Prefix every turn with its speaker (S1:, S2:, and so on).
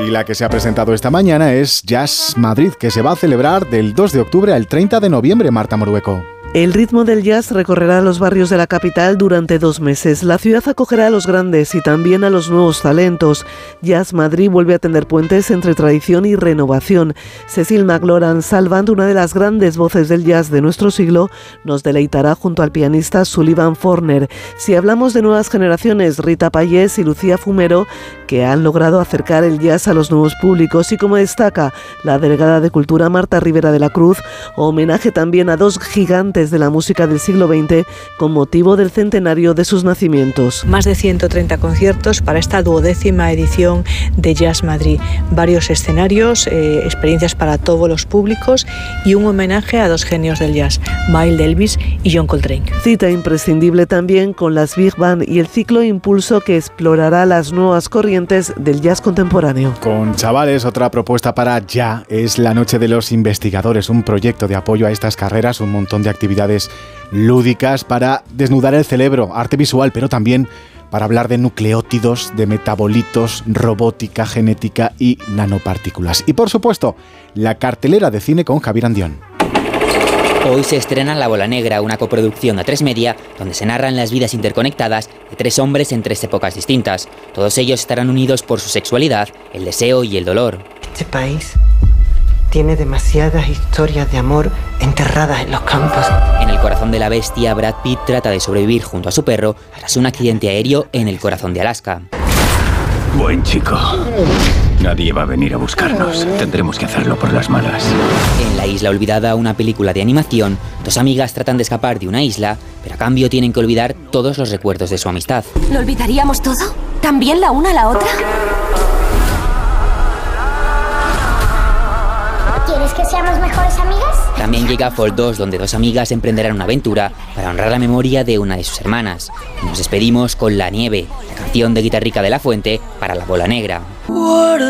S1: Y la que se ha presentado esta mañana es Jazz Madrid, que se va a celebrar del 2 de octubre al 30 de noviembre, Marta Morueco.
S2: El ritmo del jazz recorrerá los barrios de la capital durante 2 meses. La ciudad acogerá a los grandes y también a los nuevos talentos. Jazz Madrid vuelve a tender puentes entre tradición y renovación. Cecil McLaurin Salvant, una de las grandes voces del jazz de nuestro siglo, nos deleitará junto al pianista Sullivan Forner. Si hablamos de nuevas generaciones, Rita Payés y Lucía Fumero, que han logrado acercar el jazz a los nuevos públicos, y como destaca la delegada de Cultura Marta Rivera de la Cruz, homenaje también a 2 gigantes de la música del siglo XX con motivo del centenario de sus nacimientos.
S3: Más de 130 conciertos para esta 12ª edición de Jazz Madrid. Varios escenarios, experiencias para todos los públicos y un homenaje a 2 genios del jazz, Miles Davis y John Coltrane.
S2: Cita imprescindible también con las Big Band y el ciclo Impulso, que explorará las nuevas corrientes del jazz contemporáneo.
S1: Con chavales, otra propuesta para Ya es la Noche de los Investigadores, un proyecto de apoyo a estas carreras, un montón de actividades lúdicas para desnudar el cerebro, arte visual, pero también para hablar de nucleótidos, de metabolitos, robótica, genética y nanopartículas. Y por supuesto, la cartelera de cine con Javier Andión.
S4: Hoy se estrena La Bola Negra, una coproducción de A3 Media, donde se narran las vidas interconectadas de 3 hombres en 3 épocas distintas. Todos ellos estarán unidos por su sexualidad, el deseo y el dolor.
S5: Este país tiene demasiadas historias de amor enterradas en los campos.
S4: En El corazón de la bestia, Brad Pitt trata de sobrevivir junto a su perro tras un accidente aéreo en el corazón de Alaska.
S6: Buen chico. Nadie va a venir a buscarnos. Tendremos que hacerlo por las malas.
S4: En La isla olvidada, una película de animación, 2 amigas tratan de escapar de una isla, pero a cambio tienen que olvidar todos los recuerdos de su amistad.
S7: ¿Lo olvidaríamos todo? ¿También la una a la otra?
S8: ¿Quieres que seamos mejores amigas?
S4: También llega Fall 2, donde 2 amigas emprenderán una aventura para honrar la memoria de una de sus hermanas. Y nos despedimos con La nieve, la canción de Guitarrica de la Fuente para La Bola Negra.